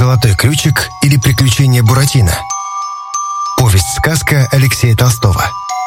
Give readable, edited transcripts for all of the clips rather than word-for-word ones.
«Золотой ключик» или «Приключения Буратино». Повесть-сказка Алексея Толстого.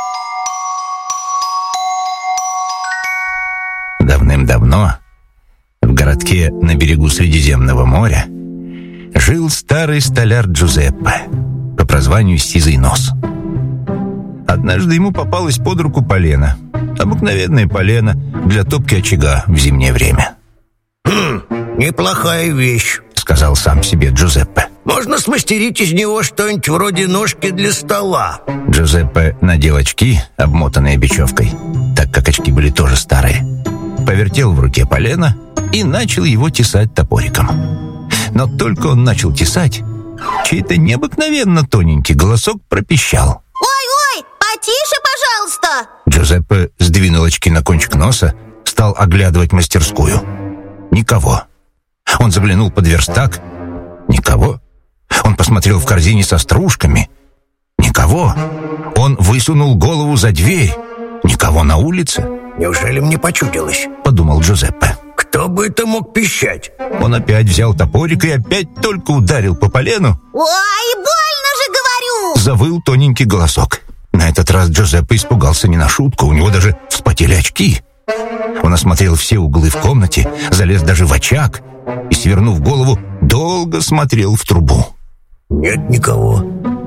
Давным-давно в городке на берегу Средиземного моря жил старый столяр Джузеппе по прозванию Сизый Нос. Однажды ему попалось под руку полено. Обыкновенное полено для топки очага в зимнее время. «Неплохая вещь», — сказал сам себе Джузеппе. «Можно смастерить из него что-нибудь вроде ножки для стола». Джузеппе надел очки, обмотанные бечевкой, так как очки были тоже старые, повертел в руке полено и начал его тесать топориком. Но только он начал тесать, чей-то необыкновенно тоненький голосок пропищал: «Ой-ой, потише, пожалуйста!» Джузеппе сдвинул очки на кончик носа, стал оглядывать мастерскую. Никого. Он заглянул под верстак. Никого. Он посмотрел в корзине со стружками. Никого. Он высунул голову за дверь. Никого на улице. «Неужели мне почудилось?» — подумал Джузеппе. «Кто бы это мог пищать?» Он опять взял топорик и опять только ударил по полену. «Ой, больно же, говорю!» — завыл тоненький голосок. На этот раз Джузеппе испугался не на шутку. У него даже вспотели очки. Он осмотрел все углы в комнате, залез даже в очаг и, свернув голову, долго смотрел в трубу. «Нет никого.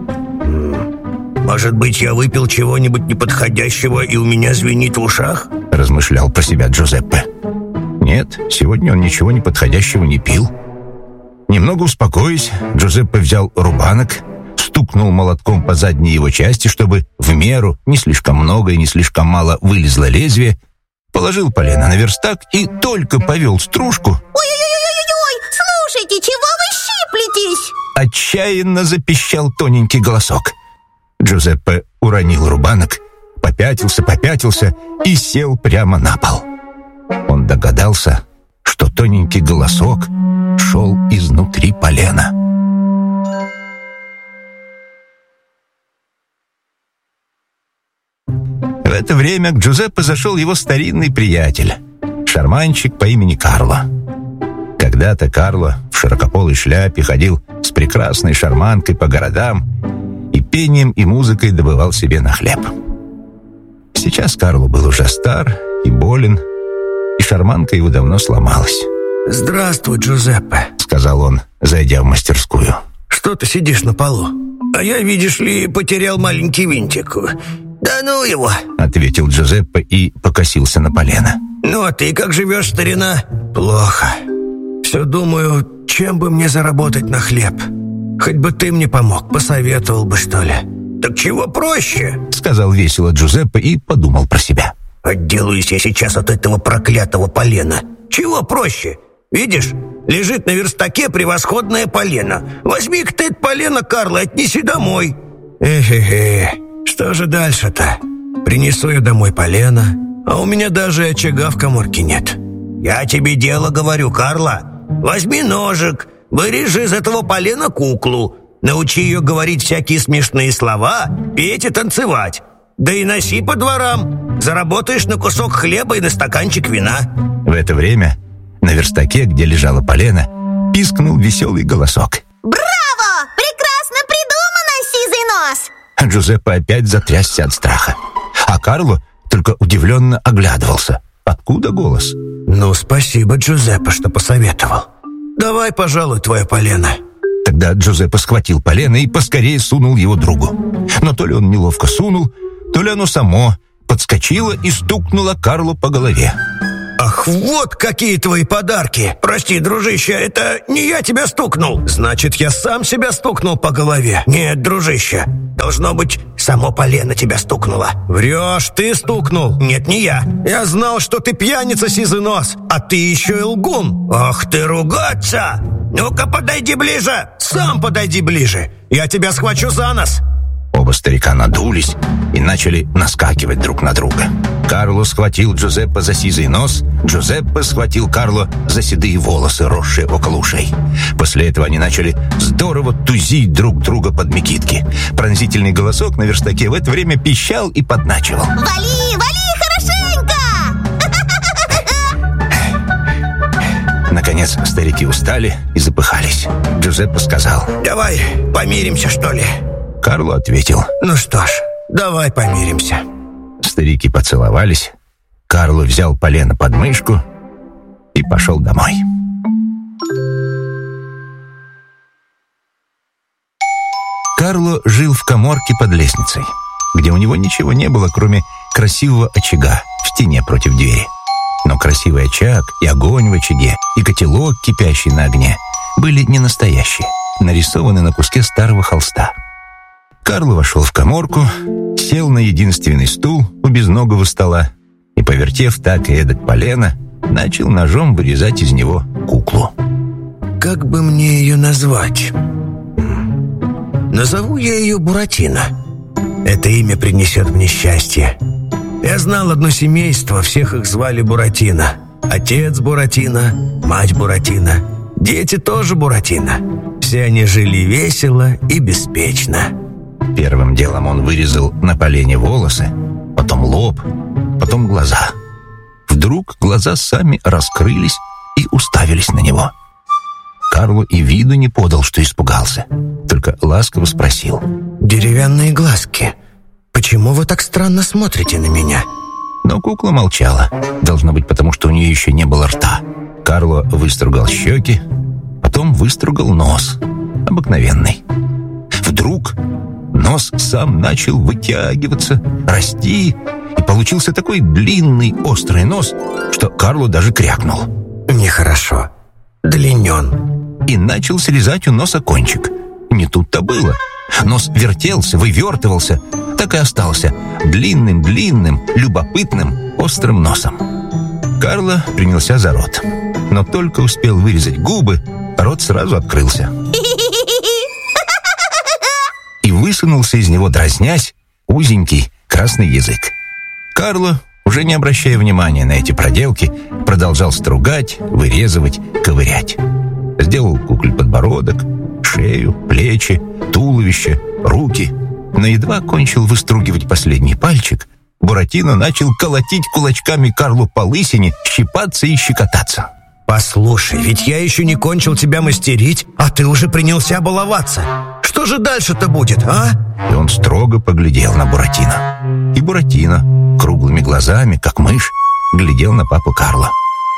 Может быть, я выпил чего-нибудь неподходящего, и у меня звенит в ушах?» — размышлял про себя Джузеппе. Нет, сегодня он ничего неподходящего не пил. Немного успокоясь, Джузеппе взял рубанок, стукнул молотком по задней его части, чтобы в меру, не слишком много и не слишком мало, вылезло лезвие, положил полено на верстак и только повел стружку. «Ой-ой-ой-ой-ой! Слушайте, чего вы щиплетесь?» Отчаянно запищал тоненький голосок. Джузеппе уронил рубанок, попятился и сел прямо на пол. Он догадался, что тоненький голосок шел изнутри полена. В это время к Джузеппе зашел его старинный приятель, шарманщик по имени Карло. Когда-то Карло в широкополой шляпе ходил с прекрасной шарманкой по городам и пением и музыкой добывал себе на хлеб. Сейчас Карло был уже стар и болен, и шарманка его давно сломалась. «Здравствуй, Джузеппе», — сказал он, зайдя в мастерскую. «Что ты сидишь на полу? А я, видишь ли, потерял маленький винтик. Да ну его», — ответил Джузеппе и покосился на полено. «Ну а ты как живешь, старина?» «Плохо. Все думаю, чем бы мне заработать на хлеб. Хоть бы ты мне помог, посоветовал бы, что ли». «Так чего проще?» — сказал весело Джузеппе и подумал про себя. «Отделаюсь я сейчас от этого проклятого полена. Чего проще? Видишь, лежит на верстаке превосходное полено. Возьми-ка ты это полено, Карло, отнеси домой». Что же дальше-то? Принесу я домой полено, а у меня даже очага в каморке нет. «Я тебе дело говорю, Карло. Возьми ножик, вырежи из этого полена куклу, научи ее говорить всякие смешные слова, петь и танцевать. Да и носи по дворам. Заработаешь на кусок хлеба и на стаканчик вина». В это время на верстаке, где лежало полено, пискнул веселый голосок. «Браво! Прекрасно придумано, Сизый Нос!» Джузеппе опять затрясся от страха, а Карло только удивленно оглядывался. Откуда голос? «Ну, спасибо, Джузеппе, что посоветовал. Давай, пожалуй, твое полено». Тогда Джузеппе схватил полено и поскорее сунул его другу. Но то ли он неловко сунул, то ли оно само подскочило и стукнуло Карло по голове. «Ах, вот какие твои подарки! Прости, дружище, это не я тебя стукнул. Значит, я сам себя стукнул по голове. Нет, дружище, должно быть, само полено тебя стукнуло». «Врешь, ты стукнул». «Нет, не я. Я знал, что ты пьяница, Сизый Нос, а ты еще и лгун». «Ах ты, ругаться! Ну-ка, подойди ближе. Сам подойди ближе. Я тебя схвачу за нос». Оба старика надулись и начали наскакивать друг на друга. Карло схватил Джузеппе за сизый нос, Джузеппе схватил Карло за седые волосы, росшие около ушей. После этого они начали здорово тузить друг друга под мекитки. Пронзительный голосок на верстаке в это время пищал и подначивал. «Вали, вали хорошенько!» Наконец старики устали и запыхались. Джузеппе сказал: «Давай помиримся, что ли?» Карло ответил: «Ну что ж, давай помиримся». Старики поцеловались. Карло взял полено под мышку и пошел домой. Карло жил в каморке под лестницей, где у него ничего не было, кроме красивого очага в стене против двери. Но красивый очаг и огонь в очаге, и котелок, кипящий на огне, были не настоящие, нарисованы на куске старого холста. Карло вошел в каморку, сел на единственный стул у безногого стола и, повертев так и эдак полено, начал ножом вырезать из него куклу. Как бы мне ее назвать? Назову я ее Буратино. Это имя принесет мне счастье. Я знал одно семейство, всех их звали Буратино. Отец Буратино, мать Буратино, дети тоже Буратино. Все они жили весело и беспечно. Первым делом он вырезал на полене волосы, потом лоб, потом глаза. Вдруг глаза сами раскрылись и уставились на него. Карло и виду не подал, что испугался, только ласково спросил: «Деревянные глазки, почему вы так странно смотрите на меня?» Но кукла молчала. Должно быть, потому что у нее еще не было рта. Карло выстругал щеки, потом выстругал нос, обыкновенный. Вдруг нос сам начал вытягиваться, расти, и получился такой длинный острый нос, что Карло даже крякнул. «Нехорошо. Длинен». И начал срезать у носа кончик. Не тут-то было. Нос вертелся, вывертывался, так и остался длинным-длинным, любопытным, острым носом. Карло принялся за рот, но только успел вырезать губы, рот сразу открылся. И высунулся из него, дразнясь, узенький красный язык. Карло, уже не обращая внимания на эти проделки, продолжал стругать, вырезывать, ковырять. Сделал кукле подбородок, шею, плечи, туловище, руки. Но едва кончил выстругивать последний пальчик, Буратино начал колотить кулачками Карлу по лысине, щипаться и щекотаться. «Послушай, ведь я еще не кончил тебя мастерить, а ты уже принялся баловаться. Что же дальше-то будет, а?» И он строго поглядел на Буратино. И Буратино, круглыми глазами, как мышь, глядел на папу Карло.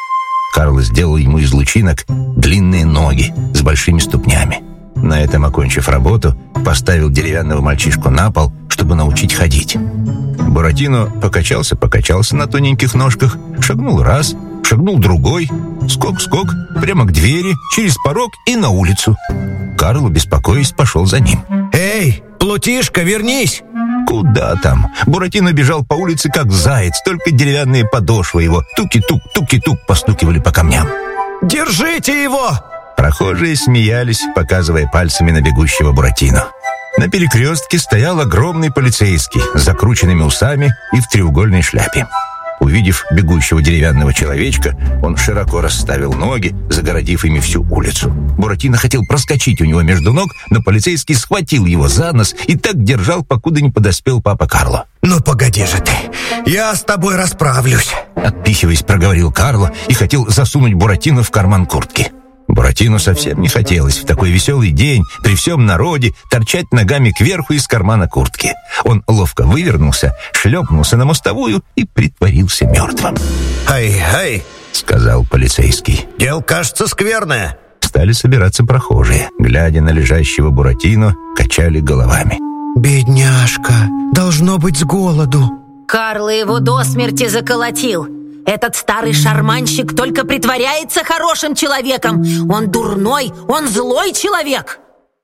Карло сделал ему из лучинок длинные ноги с большими ступнями. На этом, окончив работу, поставил деревянного мальчишку на пол, чтобы научить ходить. Буратино покачался на тоненьких ножках, шагнул раз, шагнул другой, скок-скок, прямо к двери, через порог и на улицу. Карло, беспокоясь, пошел за ним. «Эй, Плутишка, вернись!» Куда там? Буратино бежал по улице, как заяц, только деревянные подошвы его туки-тук постукивали по камням. «Держите его!» Прохожие смеялись, показывая пальцами на бегущего Буратино. На перекрестке стоял огромный полицейский с закрученными усами и в треугольной шляпе. Увидев бегущего деревянного человечка, он широко расставил ноги, загородив ими всю улицу. Буратино хотел проскочить у него между ног, но полицейский схватил его за нос и так держал, покуда не подоспел папа Карло. «Ну погоди же ты, я с тобой расправлюсь!» Отпихиваясь, проговорил Карло и хотел засунуть Буратино в карман куртки. Буратино совсем не хотелось в такой веселый день при всем народе торчать ногами кверху из кармана куртки. Он ловко вывернулся, шлепнулся на мостовую и притворился мертвым. «Ай-ай!» — сказал полицейский. «Дело, кажется, скверное!» Стали собираться прохожие. Глядя на лежащего Буратино, качали головами. «Бедняжка, должно быть с голоду!» Карло его до смерти заколотил. Этот старый шарманщик только притворяется хорошим человеком. Он дурной, он злой человек.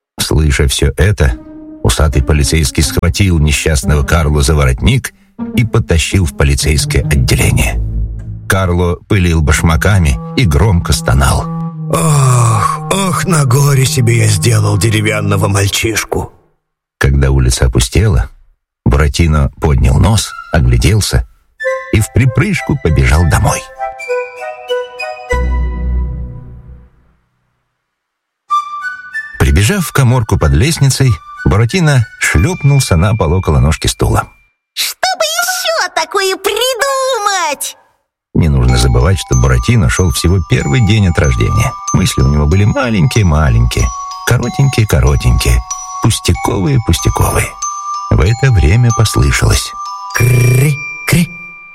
Слыша все это, усатый полицейский схватил несчастного Карло за воротник и потащил в полицейское отделение. Карло пылил башмаками и громко стонал. Ох, на горе себе я сделал деревянного мальчишку!» Когда улица опустела, Буратино поднял нос, огляделся и вприпрыжку побежал домой. Прибежав в каморку под лестницей, Буратино шлепнулся на пол около ножки стула. Что бы еще такое придумать? Не нужно забывать, что Буратино шел всего первый день от рождения. Мысли у него были маленькие-маленькие, коротенькие-коротенькие, пустяковые-пустяковые. В это время послышалось: Кри-кри,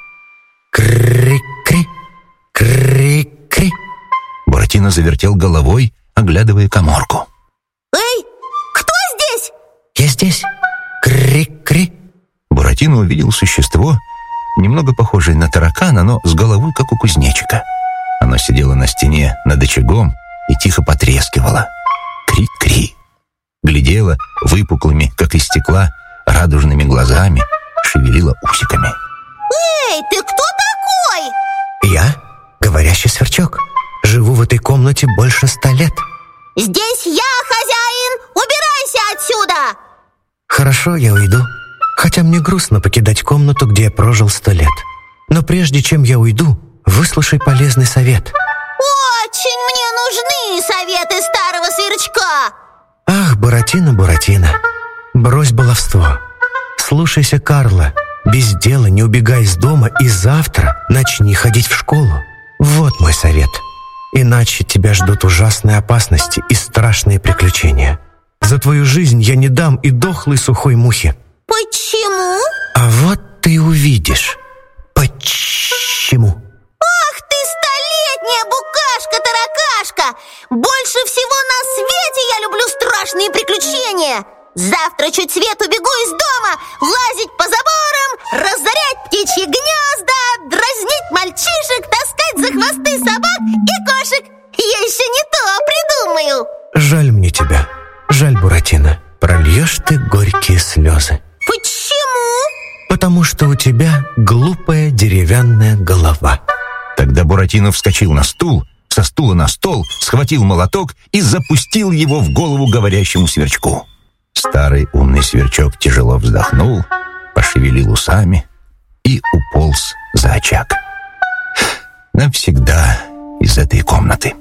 кри-кри, кри-кри. Буратино завертел головой, оглядывая каморку. Эй, кто здесь? Я здесь. Кри-кри. Буратино увидел существо, немного похожее на таракана, но с головой, как у кузнечика. Оно сидело на стене над очагом и тихо потрескивало. Кри-кри. Глядело выпуклыми, как из стекла, радужными глазами, шевелило усиками. Эй, ты кто такой? Я говорящий сверчок. Живу в этой комнате больше 100 лет. Здесь я хозяин! Убирайся отсюда! Хорошо, я уйду. Хотя мне грустно покидать комнату, где я прожил 100 лет. Но прежде чем я уйду, выслушай полезный совет. Очень мне нужны советы старого сверчка! Ах, Буратино, Буратино, брось баловство. Слушайся Карла, без дела не убегай из дома и завтра начни ходить в школу. Вот мой совет. Иначе тебя ждут ужасные опасности и страшные приключения. За твою жизнь я не дам и дохлой сухой мухи. Почему? А вот ты увидишь. Почему? Ах ты, столетняя букашка-таракашка! Больше всего на свете я люблю страшные приключения! Завтра чуть свет убегу из дома, лазить по заборам, разорять птичьи гнезда, дразнить мальчишек, таскать за хвосты собак и кошек. Я еще не то придумаю. Жаль мне тебя. Жаль, Буратино. Прольешь ты горькие слезы. Почему? Потому что у тебя глупая деревянная голова. Тогда Буратино вскочил на стул, со стула на стол, схватил молоток и запустил его в голову говорящему сверчку. Старый умный сверчок тяжело вздохнул, пошевелил усами и уполз за очаг. Навсегда из этой комнаты.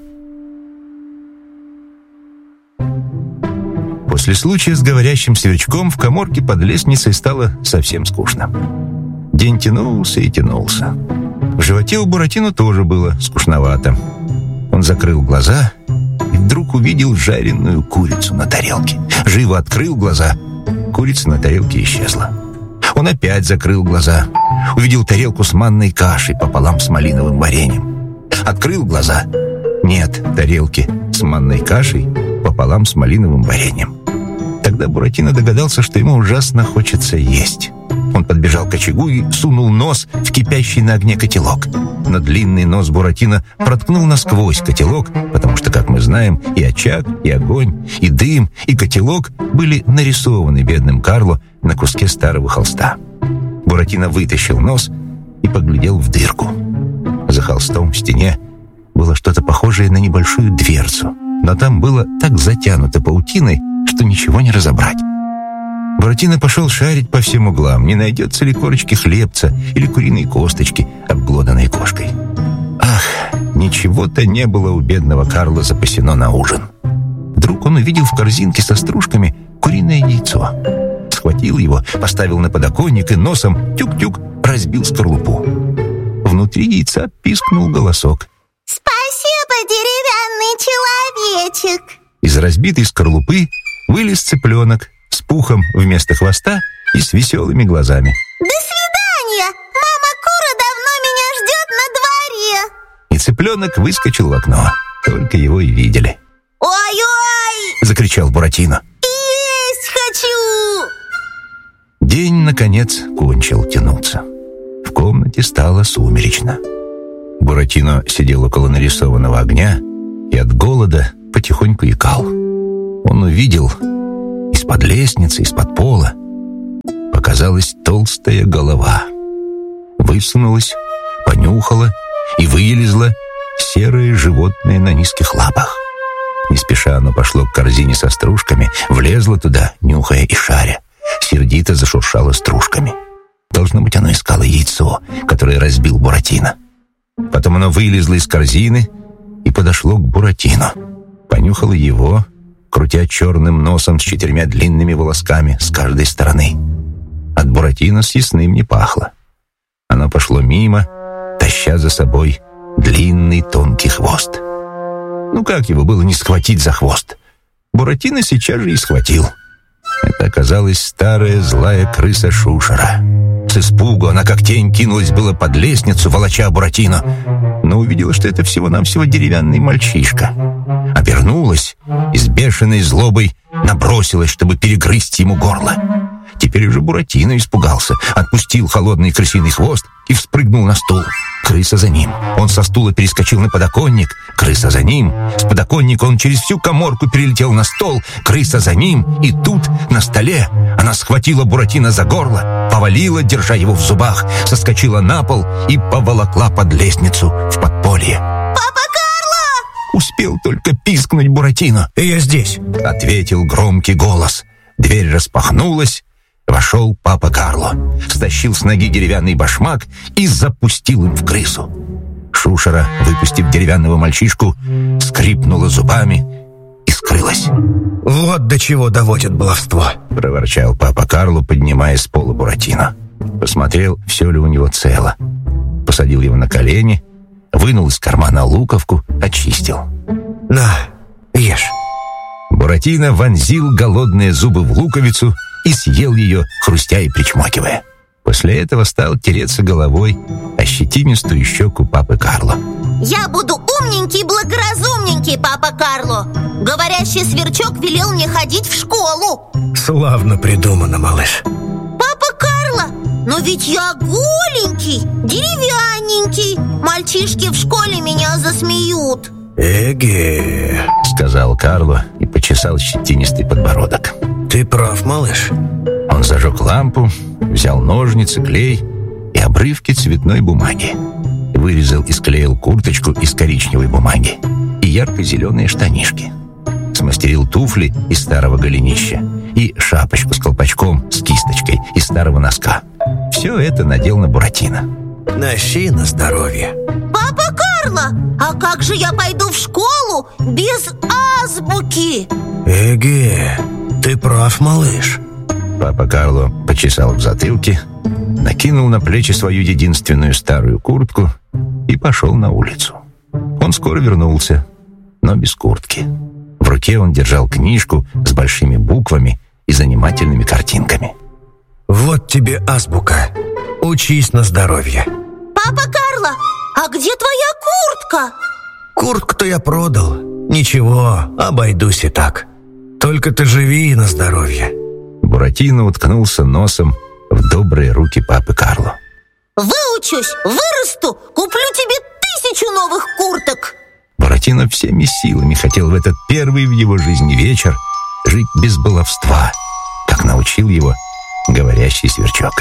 После случая с говорящим сверчком в каморке под лестницей стало совсем скучно. День тянулся и тянулся. В животе у Буратино тоже было скучновато. Он закрыл глаза и вдруг увидел жареную курицу на тарелке. Живо открыл глаза. Курица на тарелке исчезла. Он опять закрыл глаза. Увидел тарелку с манной кашей пополам с малиновым вареньем. Открыл глаза. Нет тарелки с манной кашей пополам с малиновым вареньем. Тогда Буратино догадался, что ему ужасно хочется есть. Он подбежал к очагу и сунул нос в кипящий на огне котелок. Но длинный нос Буратино проткнул насквозь котелок, потому что, как мы знаем, и очаг, и огонь, и дым, и котелок были нарисованы бедным Карло на куске старого холста. Буратино вытащил нос и поглядел в дырку. За холстом в стене было что-то похожее на небольшую дверцу, но там было так затянуто паутиной, что ничего не разобрать. Буратино пошел шарить по всем углам, не найдется ли корочки хлебца или куриной косточки, обглоданной кошкой. Ах, ничего-то не было у бедного Карла запасено на ужин. Вдруг он увидел в корзинке со стружками куриное яйцо. Схватил его, поставил на подоконник и носом тюк-тюк разбил скорлупу. Внутри яйца пискнул голосок. Спасибо, деревянный человечек. Из разбитой скорлупы вылез цыпленок с пухом вместо хвоста и с веселыми глазами. До свидания! Мама-кура давно меня ждет на дворе. И цыпленок выскочил в окно. Только его и видели. Ой-ой! — закричал Буратино. Есть хочу! День, наконец, кончил тянуться. В комнате стало сумеречно. Буратино сидел около нарисованного огня и от голода потихоньку икал. Он увидел из-под лестницы, из-под пола показалась толстая голова. Высунулась, понюхала и вылезла серое животное на низких лапах. Не спеша оно пошло к корзине со стружками, влезло туда, нюхая и шаря. Сердито зашуршало стружками. Должно быть, оно искало яйцо, которое разбил Буратино. Потом оно вылезло из корзины и подошло к Буратино. Понюхало его, крутя черным носом с 4 длинными волосками с каждой стороны. От Буратино съестным не пахло. Оно пошло мимо, таща за собой длинный тонкий хвост. Ну как его было не схватить за хвост? Буратино сейчас же и схватил. Это оказалась старая злая крыса Шушера. С испугу она как тень кинулась было под лестницу, волоча Буратино, но увидела, что это всего-навсего деревянный мальчишка. Обернулась и с бешеной злобой набросилась, чтобы перегрызть ему горло. Теперь уже Буратино испугался, отпустил холодный крысиный хвост и вспрыгнул на стул. Крыса за ним. Он со стула перескочил на подоконник. Крыса за ним. С подоконника он через всю каморку перелетел на стол. Крыса за ним. И тут, на столе, она схватила Буратино за горло, повалила, держа его в зубах, соскочила на пол и поволокла под лестницу в подполье. Папа Карло! Успел только пискнуть Буратино. Я здесь. Ответил громкий голос. Дверь распахнулась. Вошел папа Карло, стащил с ноги деревянный башмак и запустил им в крысу. Шушера, выпустив деревянного мальчишку, скрипнула зубами и скрылась. Вот до чего доводит баловство, проворчал папа Карло, поднимая с пола Буратино. Посмотрел, все ли у него цело. Посадил его на колени, вынул из кармана луковку, очистил. На, ешь. Буратино вонзил голодные зубы в луковицу и съел ее, хрустя и причмокивая. После этого стал тереться головой о щетинистую щеку папы Карло. Я буду умненький, благоразумненький, папа Карло. Говорящий сверчок велел мне ходить в школу. Славно придумано, малыш. Папа Карло, но ведь я голенький, деревянненький. Мальчишки в школе меня засмеют. Эге, сказал Карло и почесал щетинистый подбородок. Ты прав, малыш. Он зажег лампу, взял ножницы, клей и обрывки цветной бумаги. Вырезал и склеил курточку из коричневой бумаги и ярко-зеленые штанишки. Смастерил туфли из старого голенища и шапочку с колпачком с кисточкой из старого носка. Все это надел на Буратино. Носи на здоровье. Папа Карло, а как же я пойду в школу без азбуки? Эге, ты прав, малыш. Папа Карло почесал в затылке, накинул на плечи свою единственную старую куртку и пошел на улицу. Он скоро вернулся, но без куртки. В руке он держал книжку с большими буквами и занимательными картинками. Вот тебе азбука. Учись на здоровье. Папа Карло, а где твоя куртка? Куртку-то я продал. Ничего, обойдусь и так. Только ты живи на здоровье. Буратино уткнулся носом в добрые руки папы Карло. Выучусь, вырасту, куплю тебе 1000 новых курток. Буратино всеми силами хотел в этот первый в его жизни вечер жить без баловства, как научил его говорящий сверчок.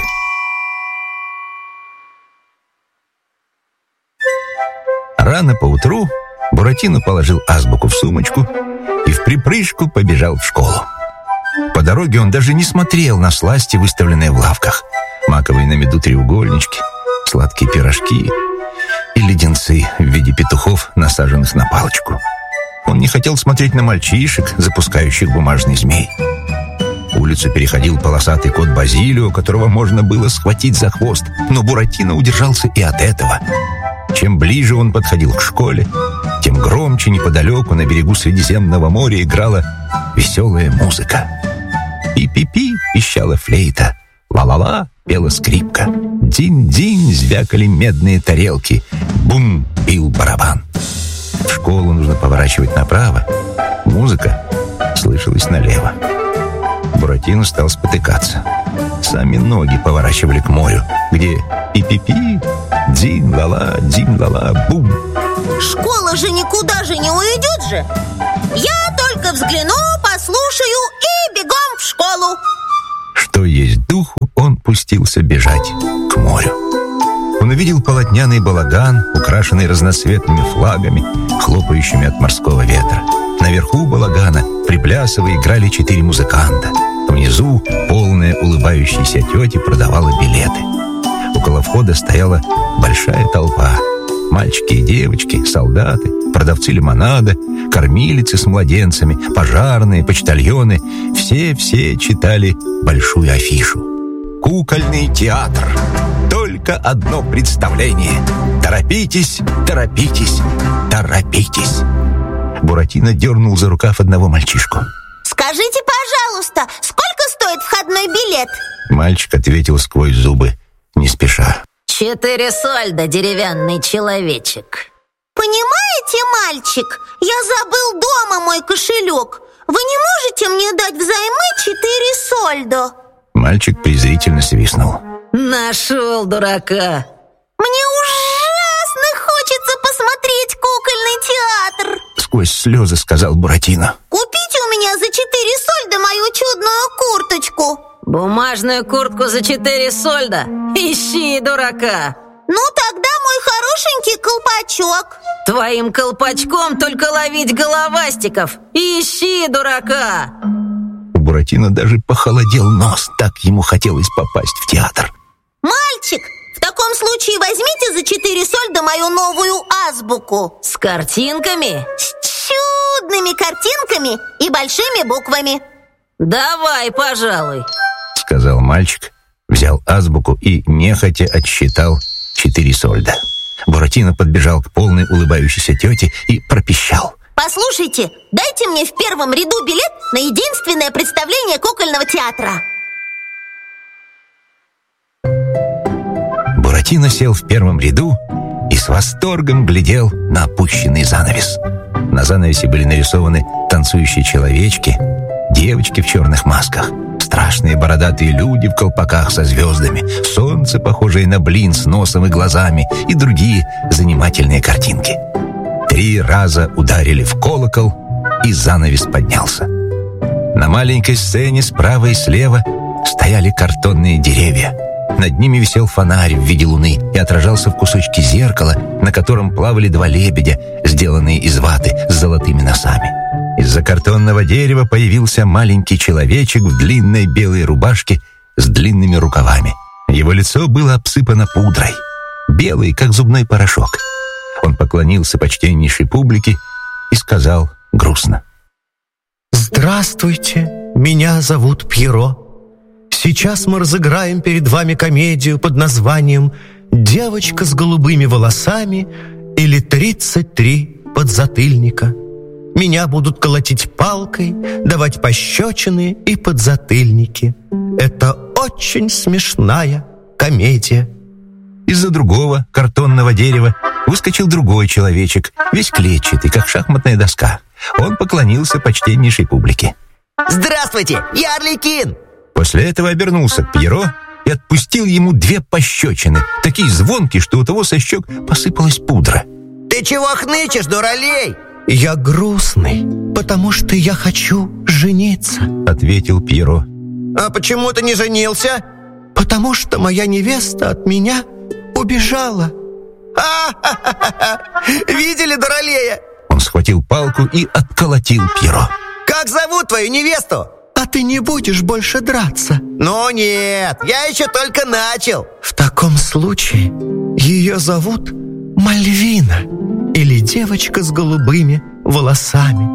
Рано поутру Буратино положил азбуку в сумочку и в припрыжку побежал в школу. По дороге он даже не смотрел на сласти, выставленные в лавках. Маковые на меду треугольнички, сладкие пирожки и леденцы в виде петухов, насаженных на палочку. Он не хотел смотреть на мальчишек, запускающих бумажный змей. Улицу переходил полосатый кот Базилио, которого можно было схватить за хвост, но Буратино удержался и от этого. Чем ближе он подходил к школе, тем громче неподалеку на берегу Средиземного моря играла веселая музыка. Пи-пи-пи пищала флейта, ла-ла-ла пела скрипка, динь-динь звякали медные тарелки, бум бил барабан. В школу нужно поворачивать направо, музыка слышалась налево. Буратино стал спотыкаться. Сами ноги поворачивали к морю, где пи-пи-пи, динь-ла-ла, динь-ла-ла, бум. Школа же никуда же не уйдет же. Я только взгляну, послушаю и бегом в школу. Что есть духу, он пустился бежать к морю. Он увидел полотняный балаган, украшенный разноцветными флагами, хлопающими от морского ветра. Наверху балагана, приплясывая, играли 4 музыканта. Внизу полная улыбающаяся тетя продавала билеты. Около входа стояла большая толпа. Мальчики и девочки, солдаты, продавцы лимонада, кормилицы с младенцами, пожарные, почтальоны. Все читали большую афишу. «Кукольный театр. Только только одно представление. Торопитесь, торопитесь, торопитесь. Буратино дернул за рукав одного мальчишку. Скажите, пожалуйста, сколько стоит входной билет? Мальчик ответил сквозь зубы, не спеша. 4 сольда, деревянный человечек. Понимаете, мальчик, я забыл дома мой кошелек. Вы не можете мне дать взаймы 4 сольдо? Мальчик презрительно свистнул. Нашел дурака. Мне ужасно хочется посмотреть кукольный театр. Сквозь слезы сказал Буратино. Купите у меня за 4 сольда мою чудную курточку. Бумажную куртку за 4 сольда? Ищи дурака. Ну, тогда мой хорошенький колпачок. Твоим колпачком только ловить головастиков. Ищи дурака. У Буратино даже похолодел нос, так ему хотелось попасть в театр. Мальчик, в таком случае возьмите за 4 сольда мою новую азбуку. С картинками? С чудными картинками и большими буквами. Давай, пожалуй, сказал мальчик, взял азбуку и нехотя отсчитал 4 сольда. Буратино подбежал к полной улыбающейся тете и пропищал. Послушайте, дайте мне в первом ряду билет на единственное представление кукольного театра. Буратино сел в первом ряду и с восторгом глядел на опущенный занавес. На занавесе были нарисованы танцующие человечки, девочки в черных масках, страшные бородатые люди в колпаках со звездами, солнце, похожее на блин с носом и глазами, и другие занимательные картинки. 3 раза ударили в колокол, и занавес поднялся. На маленькой сцене справа и слева стояли картонные деревья. Над ними висел фонарь в виде луны и отражался в кусочке зеркала, на котором плавали 2 лебедя, сделанные из ваты с золотыми носами. Из-за картонного дерева появился маленький человечек в длинной белой рубашке с длинными рукавами. Его лицо было обсыпано пудрой, белый, как зубной порошок. Он поклонился почтеннейшей публике и сказал грустно: «Здравствуйте, меня зовут Пьеро. Сейчас мы разыграем перед вами комедию под названием «Девочка с голубыми волосами» или «33 подзатыльника». Меня будут колотить палкой, давать пощечины и подзатыльники. Это очень смешная комедия». Из-за другого картонного дерева выскочил другой человечек, весь клетчатый, как шахматная доска. Он поклонился почтеннейшей публике. «Здравствуйте, я Арлекин!» После этого обернулся к Пьеро и отпустил ему 2 пощечины, такие звонкие, что у того со щек посыпалась пудра. «Ты чего хнычешь, дуралей?» «Я грустный, потому что я хочу жениться», — ответил Пьеро. «А почему ты не женился?» «Потому что моя невеста от меня убежала». Видели дуралея? Он схватил палку и отколотил Пьеро. «Как зовут твою невесту?» «А ты не будешь больше драться?» «Ну нет, я еще только начал». «В таком случае ее зовут Мальвина или девочка с голубыми волосами».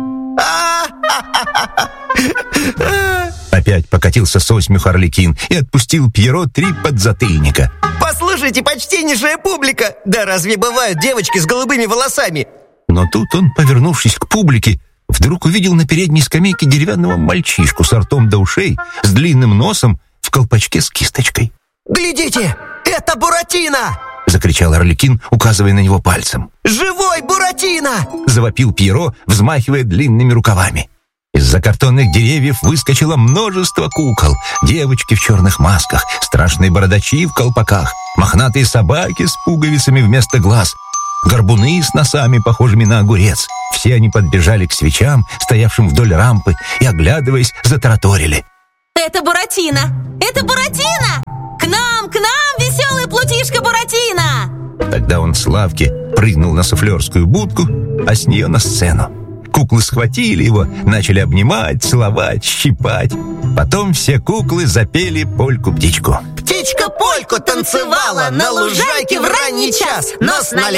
Опять покатился со смеху Арлекин и отпустил Пьеро 3 подзатыльника. «Послушайте, почтеннейшая публика, да разве бывают девочки с голубыми волосами?» Но тут он, повернувшись к публике, вдруг увидел на передней скамейке деревянного мальчишку с ртом до ушей, с длинным носом, в колпачке с кисточкой. «Глядите, это Буратино!» — закричал Арлекин, указывая на него пальцем. «Живой Буратино!» — завопил Пьеро, взмахивая длинными рукавами. Из-за картонных деревьев выскочило множество кукол. Девочки в черных масках, страшные бородачи в колпаках, мохнатые собаки с пуговицами вместо глаз, горбуны с носами, похожими на огурец. Все они подбежали к свечам, стоявшим вдоль рампы, и, оглядываясь, затараторили. Это Буратино! Это Буратино! К нам, веселый плутишка Буратино! Тогда он с лавки прыгнул на суфлерскую будку, а с нее на сцену. Куклы схватили его, начали обнимать, целовать, щипать. Потом все куклы запели польку-птичку. Птичка польку танцевала на лужайке в ранний час, нос налево.